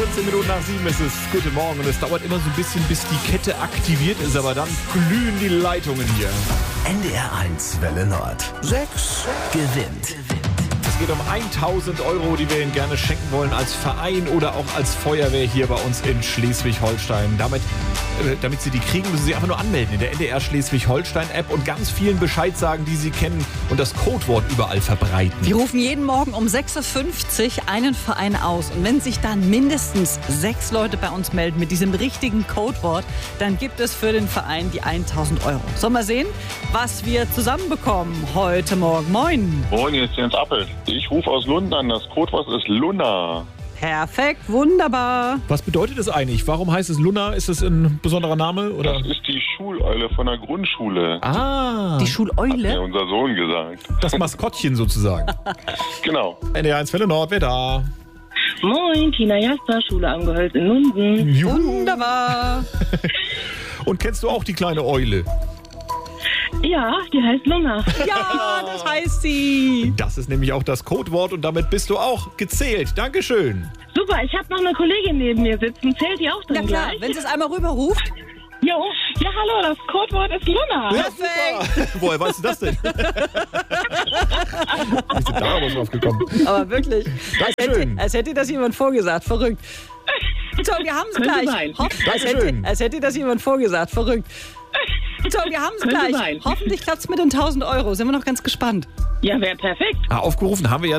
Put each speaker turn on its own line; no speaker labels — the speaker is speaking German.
14 Minuten nach 7 ist es. Guten Morgen. Und es dauert immer so ein bisschen, bis die Kette aktiviert ist. Aber dann glühen die Leitungen hier.
NDR 1 Welle Nord.
6
Gewinnt.
Es geht um 1.000 Euro, die wir Ihnen gerne schenken wollen als Verein oder auch als Feuerwehr hier bei uns in Schleswig-Holstein. Damit Sie die kriegen, müssen Sie einfach nur anmelden in der NDR Schleswig-Holstein-App und ganz vielen Bescheid sagen, die Sie kennen und das Codewort überall verbreiten.
Wir rufen jeden Morgen um 6.50 Uhr einen Verein aus. Und wenn sich dann mindestens 6 Leute bei uns melden mit diesem richtigen Codewort, dann gibt es für den Verein die 1.000 Euro. Sollen wir sehen, was wir zusammenbekommen heute Morgen? Moin.
Moin, hier ist Jens Appelt. Ich rufe aus Lund an. Das Codewort ist Luna.
Perfekt, wunderbar.
Was bedeutet das eigentlich? Warum heißt es Luna? Ist es ein besonderer Name? Oder?
Das ist die Schuleule von der Grundschule.
Ah,
Die
Hat mir
Schuleule?
unser Sohn gesagt.
das Maskottchen sozusagen.
Genau.
NDR 1 Welle Nord, wer da?
Moin, Tina Jaster, Schule Angehölz in Lunden.
Juhu.
Wunderbar.
Und kennst du auch die kleine Eule?
Ja, die heißt Luna.
Ja, das heißt sie.
Das ist nämlich auch das Codewort und damit bist du auch gezählt. Dankeschön.
Super, ich habe noch eine Kollegin neben mir sitzen. Zählt die auch
Na
drin
klar,
gleich?
wenn sie es einmal rüberruft.
Jo, ja, hallo, das Codewort ist Luna.
Ja, super. Woher weißt du das denn? Wie sind da aber drauf gekommen?
Aber wirklich.
Dankeschön.
Als hätte das jemand vorgesagt. Verrückt. So, wir haben es
Könnte
gleich.
sein.
Dankeschön.
Als hätte das jemand vorgesagt. Verrückt. So, wir haben es
Könnte
gleich.
sein.
Hoffentlich klappt es mit den 1.000 Euro. Sind wir noch ganz gespannt.
Ja, wäre perfekt.
Aufgerufen haben wir ja